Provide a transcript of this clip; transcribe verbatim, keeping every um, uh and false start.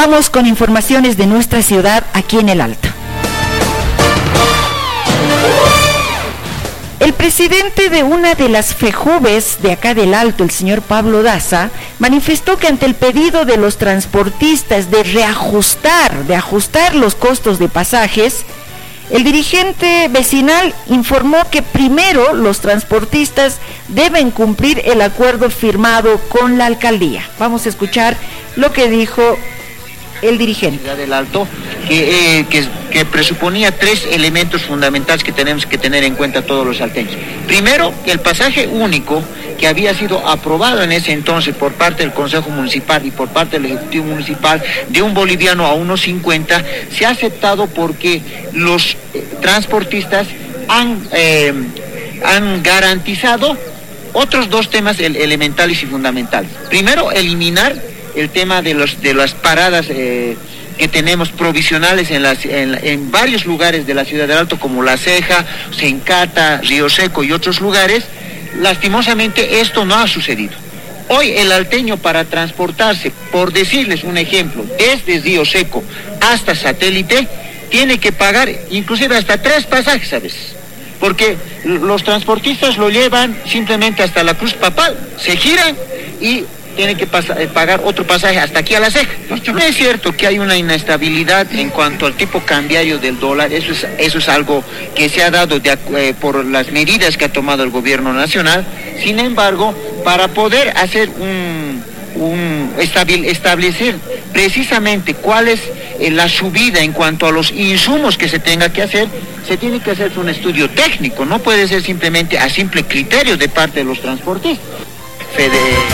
Vamos con informaciones de nuestra ciudad aquí en el Alto. El presidente de una de las FEJUVES de acá del Alto, el señor Pablo Daza, manifestó que ante el pedido de los transportistas de reajustar, de ajustar los costos de pasajes, el dirigente vecinal informó que primero los transportistas deben cumplir el acuerdo firmado con la alcaldía. Vamos a escuchar lo que dijo el dirigente del Alto, que, eh, que, que presuponía tres elementos fundamentales que tenemos que tener en cuenta todos los salteños. Primero, que el pasaje único que había sido aprobado en ese entonces por parte del Consejo Municipal y por parte del Ejecutivo Municipal de un boliviano a uno cincuenta, se ha aceptado porque los eh, transportistas han, eh, han garantizado otros dos temas el, elementales y fundamentales. Primero, eliminar el tema de los de las paradas eh, que tenemos provisionales en, las, en, en varios lugares de la ciudad del Alto, como La Ceja, Sencata, Río Seco y otros lugares. Lastimosamente esto no ha sucedido. Hoy el alteño, para transportarse, por decirles un ejemplo, desde Río Seco hasta Satélite, tiene que pagar inclusive hasta tres pasajes a veces, porque los transportistas lo llevan simplemente hasta la Cruz Papal, se giran y tiene que pasar, eh, pagar otro pasaje hasta aquí a La Ceja. No es cierto que hay una inestabilidad en cuanto al tipo cambiario del dólar, eso es, eso es algo que se ha dado de, eh, por las medidas que ha tomado el gobierno nacional. Sin embargo, para poder hacer un, un estabil, establecer precisamente cuál es eh, la subida en cuanto a los insumos que se tenga que hacer, se tiene que hacer un estudio técnico, no puede ser simplemente a simple criterio de parte de los transportistas. Fede...